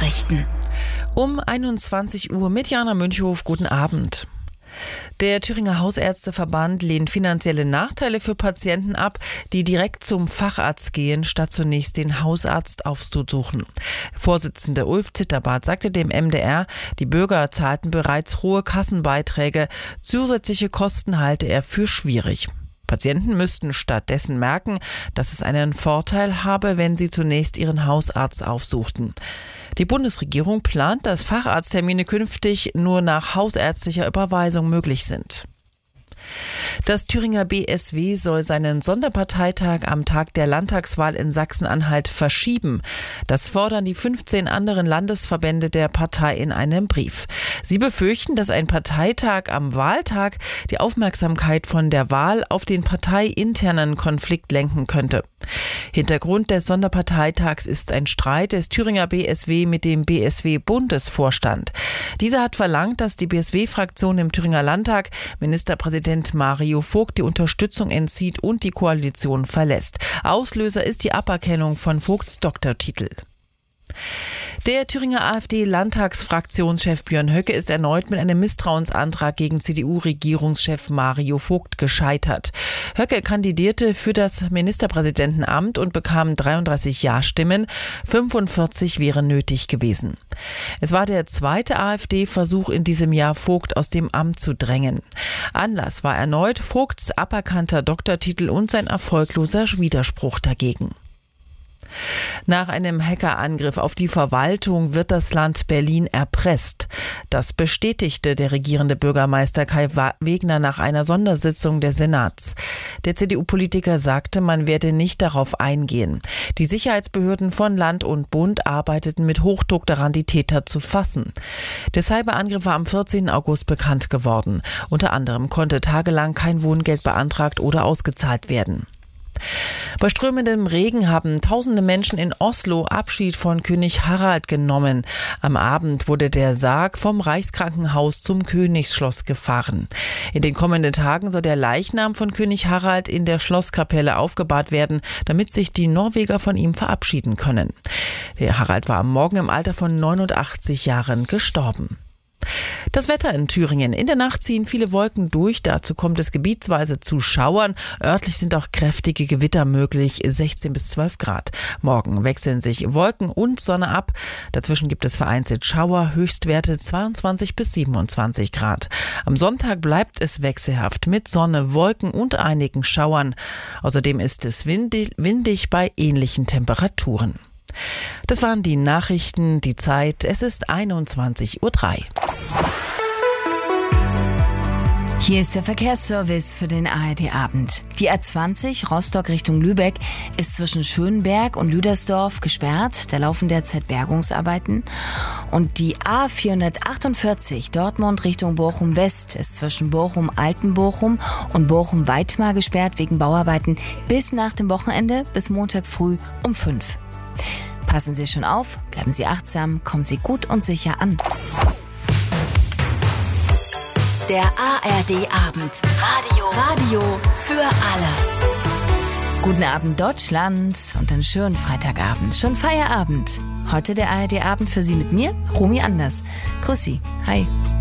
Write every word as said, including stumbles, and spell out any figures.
Nachrichten. Um einundzwanzig Uhr mit Jana Münchhof. Guten Abend. Der Thüringer Hausärzteverband lehnt finanzielle Nachteile für Patienten ab, die direkt zum Facharzt gehen, statt zunächst den Hausarzt aufzusuchen. Vorsitzender Ulf Zitterbart sagte dem M D R, die Bürger zahlten bereits hohe Kassenbeiträge. Zusätzliche Kosten halte er für schwierig. Patienten müssten stattdessen merken, dass es einen Vorteil habe, wenn sie zunächst ihren Hausarzt aufsuchten. Die Bundesregierung plant, dass Facharzttermine künftig nur nach hausärztlicher Überweisung möglich sind. Das Thüringer B S W soll seinen Sonderparteitag am Tag der Landtagswahl in Sachsen-Anhalt verschieben. Das fordern die fünfzehn anderen Landesverbände der Partei in einem Brief. Sie befürchten, dass ein Parteitag am Wahltag die Aufmerksamkeit von der Wahl auf den parteiinternen Konflikt lenken könnte. Hintergrund des Sonderparteitags ist ein Streit des Thüringer B S W mit dem B S W-Bundesvorstand. Dieser hat verlangt, dass die B S W-Fraktion im Thüringer Landtag Ministerpräsident Mario Vogt die Unterstützung entzieht und die Koalition verlässt. Auslöser ist die Aberkennung von Vogts Doktortitel. Der Thüringer AfD-Landtagsfraktionschef Björn Höcke ist erneut mit einem Misstrauensantrag gegen C D U-Regierungschef Mario Vogt gescheitert. Höcke kandidierte für das Ministerpräsidentenamt und bekam dreiunddreißig Ja-Stimmen, fünfundvierzig wären nötig gewesen. Es war der zweite AfD-Versuch in diesem Jahr, Vogt aus dem Amt zu drängen. Anlass war erneut Vogts aberkannter Doktortitel und sein erfolgloser Widerspruch dagegen. Nach einem Hackerangriff auf die Verwaltung wird das Land Berlin erpresst. Das bestätigte der regierende Bürgermeister Kai Wegner nach einer Sondersitzung des Senats. Der C D U-Politiker sagte, man werde nicht darauf eingehen. Die Sicherheitsbehörden von Land und Bund arbeiteten mit Hochdruck daran, die Täter zu fassen. Der Cyberangriff war am vierzehnten August bekannt geworden. Unter anderem konnte tagelang kein Wohngeld beantragt oder ausgezahlt werden. Bei strömendem Regen haben tausende Menschen in Oslo Abschied von König Harald genommen. Am Abend wurde der Sarg vom Reichskrankenhaus zum Königsschloss gefahren. In den kommenden Tagen soll der Leichnam von König Harald in der Schlosskapelle aufgebahrt werden, damit sich die Norweger von ihm verabschieden können. Der Harald war am Morgen im Alter von neunundachtzig Jahren gestorben. Das Wetter in Thüringen. In der Nacht ziehen viele Wolken durch. Dazu kommt es gebietsweise zu Schauern. Örtlich sind auch kräftige Gewitter möglich, sechzehn bis zwölf Grad. Morgen wechseln sich Wolken und Sonne ab. Dazwischen gibt es vereinzelt Schauer, Höchstwerte zweiundzwanzig bis siebenundzwanzig Grad. Am Sonntag bleibt es wechselhaft mit Sonne, Wolken und einigen Schauern. Außerdem ist es windig, windig bei ähnlichen Temperaturen. Das waren die Nachrichten, die Zeit. Es ist einundzwanzig Uhr drei. Hier ist der Verkehrsservice für den A R D-Abend. Die A zwanzig Rostock Richtung Lübeck ist zwischen Schönberg und Lüdersdorf gesperrt. Da laufen derzeit Bergungsarbeiten. Und die A vierhundertachtundvierzig Dortmund Richtung Bochum-West ist zwischen Bochum-Altenbochum und Bochum-Weitmar gesperrt wegen Bauarbeiten bis nach dem Wochenende, bis Montag früh um fünf. Passen Sie schon auf, bleiben Sie achtsam, kommen Sie gut und sicher an. Der A R D-Abend. Radio. Radio für alle. Guten Abend Deutschland und einen schönen Freitagabend, schönen Feierabend. Heute der A R D-Abend für Sie mit mir, Romy Anders. Grüß Sie. Hi.